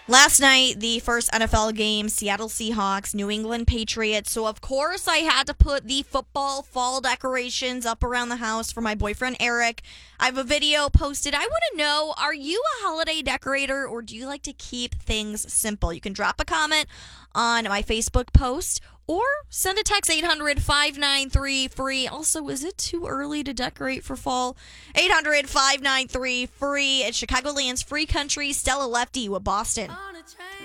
Last night, the first NFL game, Seattle Seahawks, New England Patriots. So, of course, I had to put the football fall decorations up around the house for my boyfriend, Eric. I have a video posted. I want to know, are you a holiday decorator or do you like to keep things simple? You can drop a comment on my Facebook post or send a text 800-593-FREE. Also, is it too early to decorate for fall? 800-593-FREE. It's Chicagoland's free country, Stella Lefty with Boston.